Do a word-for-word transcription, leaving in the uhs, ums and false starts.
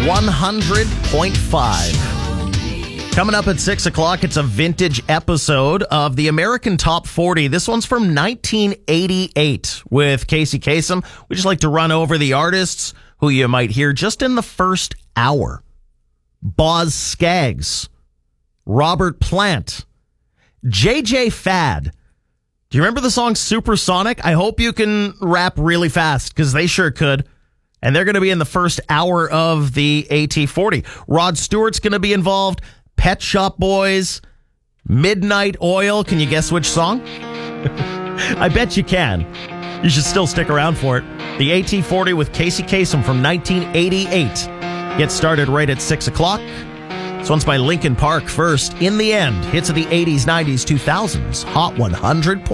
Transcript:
one hundred point five. Coming up at six o'clock, it's a vintage episode of the American Top forty. This one's from nineteen eighty-eight with Casey Kasem. We just like to run over the artists who you might hear just in the first hour. Boz Scaggs, Robert Plant, J J Fad. Do you remember the song Supersonic? I hope you can rap really fast, because they sure could. And they're going to be in the first hour of the A T forty. Rod Stewart's going to be involved. Pet Shop Boys, Midnight Oil. Can you guess which song? I bet you can. You should still stick around for it. The A T forty with Casey Kasem from nineteen eighty-eight. Get started right at six o'clock. This one's by Linkin Park first. In the End, hits of the eighties, nineties, two thousands. Hot one hundred point five.